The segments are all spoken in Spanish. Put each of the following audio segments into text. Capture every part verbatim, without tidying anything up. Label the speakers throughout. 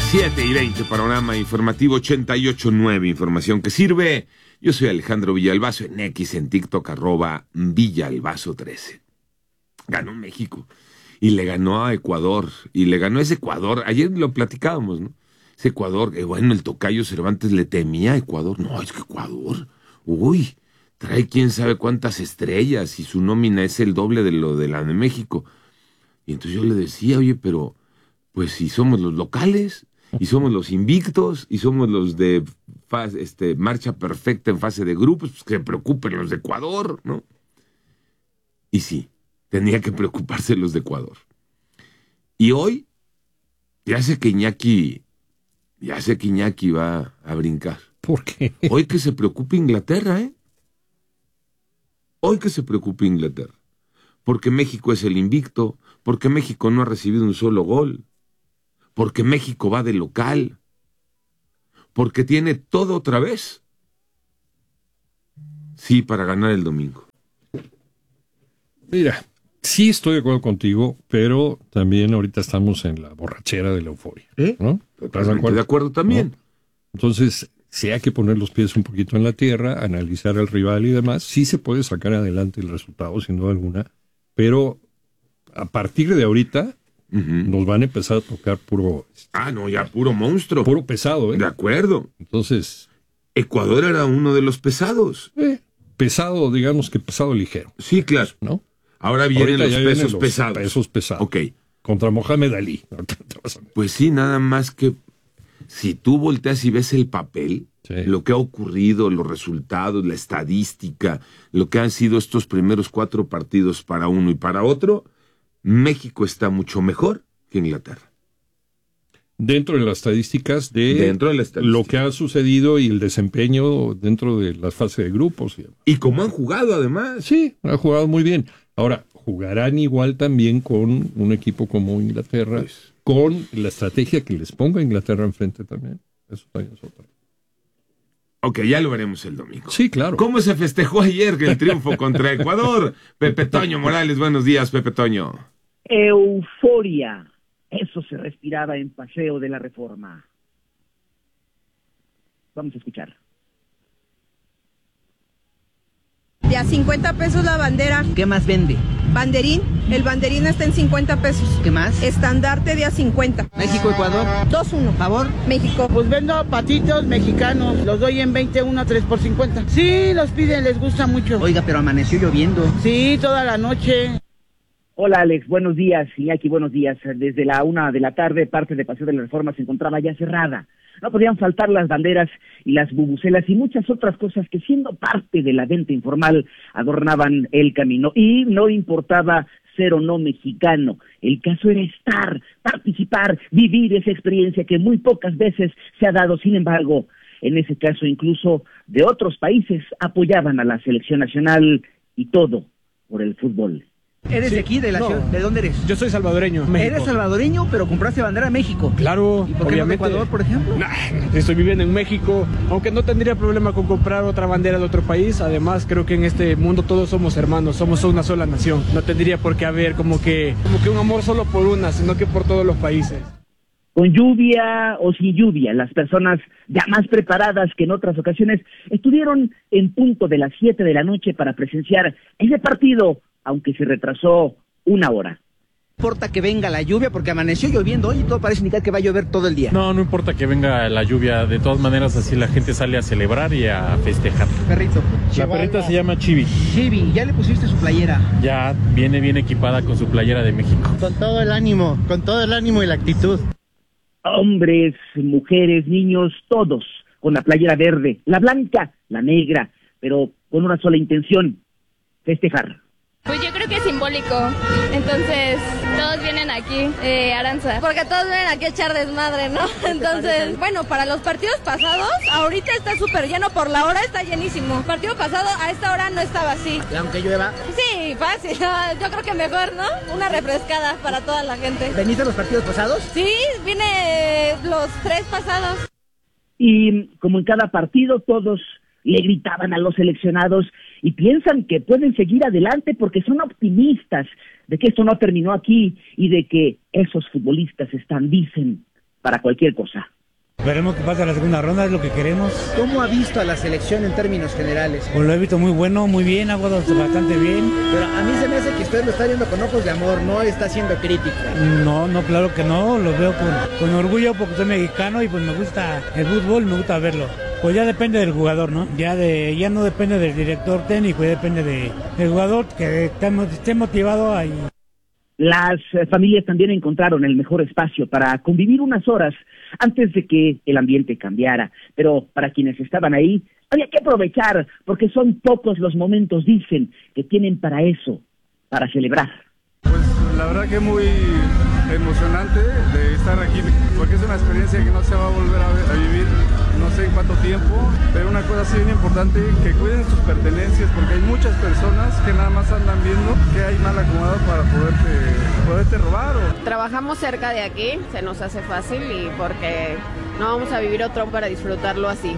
Speaker 1: siete y veinte, panorama informativo ochenta y ocho punto nueve, información que sirve. Yo soy Alejandro Villalbazo, en X, en TikTok, arroba Villalbazo trece. Ganó México y le ganó a Ecuador, y le ganó ese Ecuador, ayer lo platicábamos, ¿no? Ese Ecuador, que bueno, el tocayo Cervantes le temía a Ecuador. No, es que Ecuador, uy, trae quién sabe cuántas estrellas y su nómina es el doble de lo de la de México. Y entonces yo le decía, oye, pero pues si somos los locales, y somos los invictos, y somos los de fase, este, marcha perfecta en fase de grupos, pues que se preocupen los de Ecuador, ¿no? Y sí, tenía que preocuparse los de Ecuador. Y hoy, ya sé que Iñaki, ya sé que Iñaki va a brincar.
Speaker 2: ¿Por qué?
Speaker 1: Hoy que se preocupe Inglaterra, ¿eh? Hoy que se preocupe Inglaterra. Porque México es el invicto, porque México no ha recibido un solo gol, porque México va de local, porque tiene todo otra vez. Sí, para ganar el domingo.
Speaker 2: Mira, sí estoy de acuerdo contigo, pero también ahorita estamos en la borrachera de la euforia,
Speaker 1: ¿Eh?
Speaker 2: ¿no? ¿Estás de acuerdo?
Speaker 1: De acuerdo también.
Speaker 2: ¿No? Entonces, sí hay que poner los pies un poquito en la tierra, analizar al rival y demás. Sí se puede sacar adelante el resultado, sin duda alguna, pero a partir de ahorita uh-huh. nos van a empezar a tocar puro...
Speaker 1: Ah, no, ya puro monstruo.
Speaker 2: Puro pesado, ¿eh?
Speaker 1: De acuerdo.
Speaker 2: Entonces...
Speaker 1: Ecuador era uno de los pesados.
Speaker 2: Eh, pesado, digamos que pesado ligero.
Speaker 1: Sí, claro.
Speaker 2: ¿No?
Speaker 1: Ahora vienen los
Speaker 2: vienen
Speaker 1: pesos
Speaker 2: los
Speaker 1: pesados.
Speaker 2: pesos pesados.
Speaker 1: Ok.
Speaker 2: Contra Mohamed Ali.
Speaker 1: Pues sí, nada más que si tú volteas y ves el papel, sí. lo que ha ocurrido, los resultados, la estadística, lo que han sido estos primeros cuatro partidos para uno y para otro, México está mucho mejor que Inglaterra.
Speaker 2: Dentro de las estadísticas de,
Speaker 1: dentro de la estadística.
Speaker 2: Lo que ha sucedido y el desempeño dentro de la fase de grupos.
Speaker 1: Y cómo han jugado, además.
Speaker 2: Sí, han jugado muy bien. Ahora, jugarán igual también con un equipo como Inglaterra, pues, con la estrategia que les ponga Inglaterra enfrente también. Eso también es otra.
Speaker 1: Ok, ya lo veremos el domingo.
Speaker 2: Sí, claro.
Speaker 1: ¿Cómo se festejó ayer el triunfo contra Ecuador? Pepe Toño Morales, buenos días, Pepe Toño.
Speaker 3: Euforia. Eso se respiraba en Paseo de la Reforma. Vamos a escuchar.
Speaker 4: De a cincuenta pesos la bandera.
Speaker 5: ¿Qué más vende?
Speaker 4: Banderín. El banderín está en cincuenta pesos.
Speaker 5: ¿Qué más?
Speaker 4: Estandarte de a cincuenta.
Speaker 5: México, Ecuador.
Speaker 4: dos uno.
Speaker 5: ¿Favor?
Speaker 4: México.
Speaker 6: Pues vendo patitos mexicanos. Los doy en veinte, uno, tres por cincuenta. Sí, los piden, les gusta mucho.
Speaker 5: Oiga, pero amaneció lloviendo.
Speaker 6: Sí, toda la noche.
Speaker 3: Hola Alex, buenos días, Iñaki, buenos días. Desde la una de la tarde, parte de Paseo de la Reforma se encontraba ya cerrada. No podían faltar las banderas y las bubucelas y muchas otras cosas que, siendo parte de la venta informal, adornaban el camino. Y no importaba ser o no mexicano, el caso era estar, participar, vivir esa experiencia que muy pocas veces se ha dado. Sin embargo, en ese caso incluso de otros países apoyaban a la selección nacional, y todo por el fútbol.
Speaker 5: ¿Eres
Speaker 7: sí,
Speaker 5: de aquí, de la
Speaker 7: no,
Speaker 5: ciudad? ¿De dónde eres?
Speaker 7: Yo soy salvadoreño. México.
Speaker 5: Eres salvadoreño, pero compraste bandera de México.
Speaker 7: Claro,
Speaker 5: ¿Y por qué
Speaker 7: obviamente.
Speaker 5: no de Ecuador, por ejemplo?
Speaker 7: Nah, estoy viviendo en México, aunque no tendría problema con comprar otra bandera de otro país. Además, creo que en este mundo todos somos hermanos, somos una sola nación. No tendría por qué haber como que, como que un amor solo por una, sino que por todos los países.
Speaker 3: Con lluvia o sin lluvia, las personas ya más preparadas que en otras ocasiones estuvieron en punto de las siete de la noche para presenciar ese partido, aunque se retrasó una hora.
Speaker 5: No importa que venga la lluvia, porque amaneció lloviendo hoy y todo parece indicar que va a llover todo el día.
Speaker 8: No, no importa que venga la lluvia, de todas maneras así la gente sale a celebrar y a festejar.
Speaker 5: Perrito.
Speaker 8: La perrita se llama Chibi.
Speaker 5: Chibi, ¿ya le pusiste su playera?
Speaker 8: Ya viene bien equipada con su playera de México.
Speaker 9: Con todo el ánimo, con todo el ánimo y la actitud.
Speaker 3: Hombres, mujeres, niños, todos con la playera verde, la blanca, la negra, pero con una sola intención: festejar.
Speaker 10: Pues yo creo que es simbólico, entonces todos vienen aquí, eh, Aranza, porque todos vienen aquí a echar desmadre, ¿no? Entonces, bueno, para los partidos pasados, ahorita está súper lleno, por la hora está llenísimo. El partido pasado a esta hora no estaba así.
Speaker 5: ¿Y aunque llueva?
Speaker 10: Sí, fácil, yo creo que mejor, ¿no? Una refrescada para toda la gente.
Speaker 5: ¿Veniste a los partidos pasados?
Speaker 10: Sí, vine los tres pasados.
Speaker 3: Y como en cada partido, todos le gritaban a los seleccionados y piensan que pueden seguir adelante porque son optimistas de que esto no terminó aquí y de que esos futbolistas están, dicen, para cualquier cosa.
Speaker 11: Veremos qué pasa en la segunda ronda, es lo que queremos.
Speaker 5: ¿Cómo ha visto a la selección en términos generales?
Speaker 11: Pues lo he visto muy bueno, muy bien, ha jugado bastante bien.
Speaker 5: Pero a mí se me hace que usted lo está viendo con ojos de amor, no está siendo crítico.
Speaker 11: No, no, claro que no, lo veo con, con orgullo porque soy mexicano y pues me gusta el fútbol, me gusta verlo. Pues ya depende del jugador, ¿no? Ya de ya no depende del director técnico, ya depende de, del jugador que esté motivado ahí.
Speaker 3: Las familias también encontraron el mejor espacio para convivir unas horas antes de que el ambiente cambiara. Pero para quienes estaban ahí, había que aprovechar, porque son pocos los momentos, dicen, que tienen para eso, para celebrar.
Speaker 12: Pues la verdad que muy emocionante de estar aquí, porque es una experiencia que no se va a volver a, ver, a vivir no sé en cuánto tiempo, pero una cosa sí bien importante, que cuiden sus pertenencias, porque hay muchas personas que nada más andan viendo que hay mal acomodado para poderte, poderte robar. O...
Speaker 13: Trabajamos cerca de aquí, se nos hace fácil y porque no vamos a vivir otro para disfrutarlo así.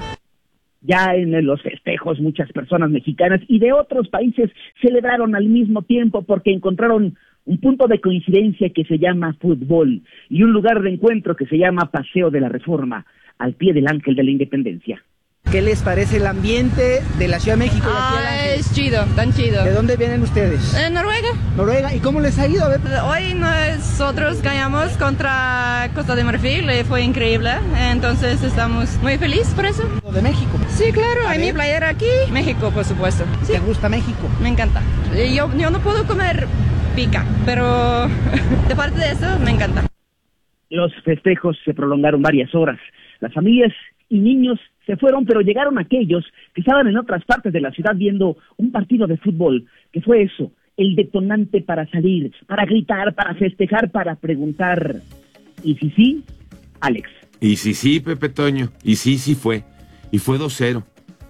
Speaker 3: Ya en los festejos muchas personas mexicanas y de otros países celebraron al mismo tiempo porque encontraron un punto de coincidencia que se llama fútbol y un lugar de encuentro que se llama Paseo de la Reforma, al pie del Ángel de la Independencia.
Speaker 5: ¿Qué les parece el ambiente de la Ciudad de México?
Speaker 14: Ah, es chido, tan chido.
Speaker 5: ¿De dónde vienen ustedes?
Speaker 14: Eh, Noruega.
Speaker 5: Noruega, ¿y cómo les ha ido? A ver.
Speaker 14: Hoy nosotros ganamos contra Costa de Marfil, fue increíble, entonces estamos muy felices por eso.
Speaker 5: ¿De México?
Speaker 14: Sí, claro, hay mi playera aquí, México, por supuesto. Sí.
Speaker 5: ¿Te gusta México?
Speaker 14: Me encanta. Yo, yo no puedo comer pica, pero de parte de eso me encanta.
Speaker 3: Los festejos se prolongaron varias horas. Las familias y niños se fueron, pero llegaron aquellos que estaban en otras partes de la ciudad viendo un partido de fútbol, que fue eso, el detonante para salir, para gritar, para festejar, para preguntar. ¿Y si sí, Alex?
Speaker 1: Y si sí, Pepe Toño, y sí, sí fue, y fue dos cero.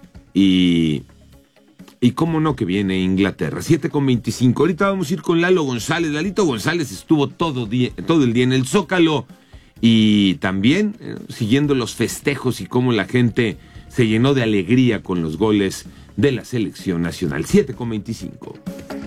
Speaker 1: Y... Y cómo no que viene Inglaterra, siete con veinticinco. Ahorita vamos a ir con Lalo González. Lalito González estuvo todo, día, todo el día en el Zócalo y también eh, siguiendo los festejos y cómo la gente se llenó de alegría con los goles de la selección nacional. siete con veinticinco.